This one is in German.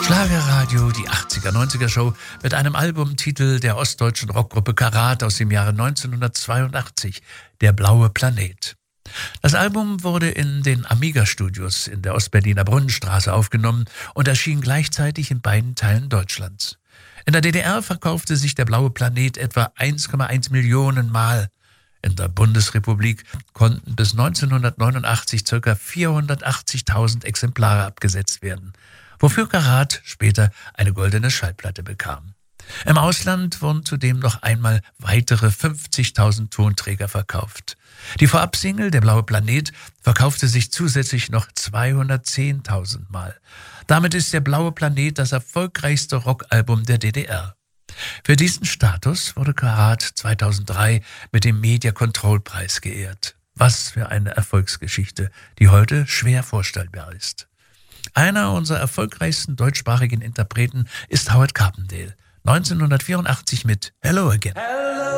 Schlagerradio, die 80er-90er Show mit einem Albumtitel der ostdeutschen Rockgruppe Karat aus dem Jahre 1982, Der blaue Planet. Das Album wurde in den Amiga-Studios in der Ostberliner Brunnenstraße aufgenommen und erschien gleichzeitig in beiden Teilen Deutschlands. In der DDR verkaufte sich Der blaue Planet etwa 1,1 Millionen Mal. In der Bundesrepublik konnten bis 1989 ca. 480.000 Exemplare abgesetzt werden, wofür Karat später eine goldene Schallplatte bekam. Im Ausland wurden zudem noch einmal weitere 50.000 Tonträger verkauft. Die Vorabsingle Der blaue Planet verkaufte sich zusätzlich noch 210.000 Mal. Damit ist Der blaue Planet das erfolgreichste Rockalbum der DDR. Für diesen Status wurde Karat 2003 mit dem Media-Control-Preis geehrt. Was für eine Erfolgsgeschichte, die heute schwer vorstellbar ist. Einer unserer erfolgreichsten deutschsprachigen Interpreten ist Howard Carpendale. 1984 mit Hello Again.